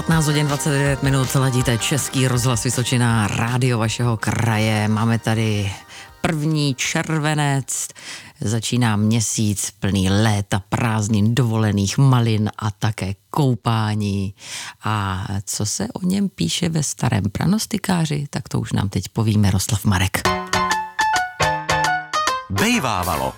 15 hodin 29 minut, ladíte Český rozhlas Vysočina, rádio vašeho kraje. Máme tady 1. červenec, začíná měsíc plný léta, prázdnin, dovolených, malin a také koupání. A co se o něm píše ve starém pranostikáři, tak to už nám teď poví Miroslav Marek. Bejvávalo.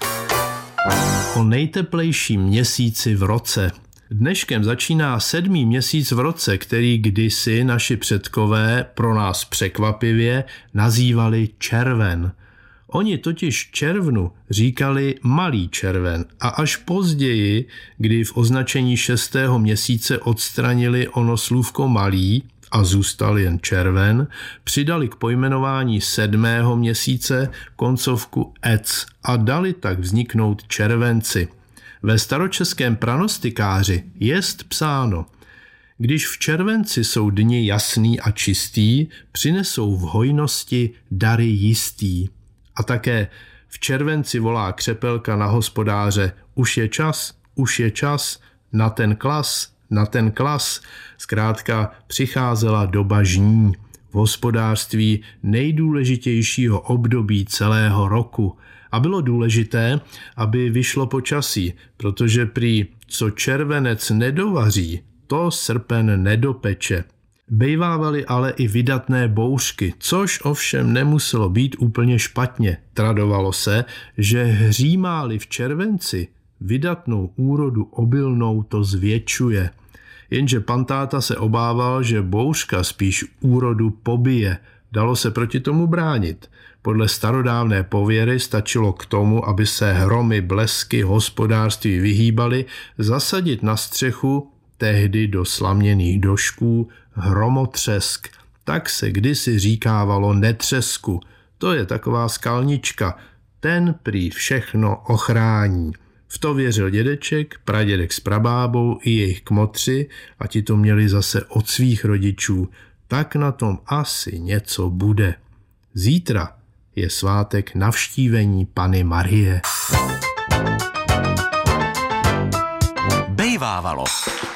O nejteplejším měsíci v roce. Dneškem začíná 7. měsíc v roce, který kdysi naši předkové pro nás překvapivě nazývali červen. Oni totiž červnu říkali malý červen a až později, kdy v označení 6. měsíce odstranili ono slůvko malý a zůstal jen červen, přidali k pojmenování 7. měsíce koncovku ec a dali tak vzniknout červenci. Ve staročeském pranostikáři jest psáno: když v červenci jsou dni jasný a čistý, přinesou v hojnosti dary jistý. A také v červenci volá křepelka na hospodáře: už je čas, na ten klas. Zkrátka přicházela doba žní, v hospodářství nejdůležitějšího období celého roku. A bylo důležité, aby vyšlo počasí, protože prý co červenec nedovaří, to srpen nedopeče. Bejvávaly ale i vydatné bouřky, což ovšem nemuselo být úplně špatně. Tradovalo se, že hřímá-li v červenci, vydatnou úrodu obilnou to zvětšuje. Jenže pan táta se obával, že bouřka spíš úrodu pobije. Dalo se proti tomu bránit. Podle starodávné pověry stačilo k tomu, aby se hromy, blesky, hospodářství vyhýbaly, zasadit na střechu, tehdy do slaměných došků, hromotřesk. Tak se kdysi říkávalo netřesku. To je taková skalnička. Ten prý všechno ochrání. V to věřil dědeček, pradědek s prabábou i jejich kmotři a ti to měli zase od svých rodičů. Tak na tom asi něco bude. Zítra je svátek Navštívení Panny Marie. Bejvávalo.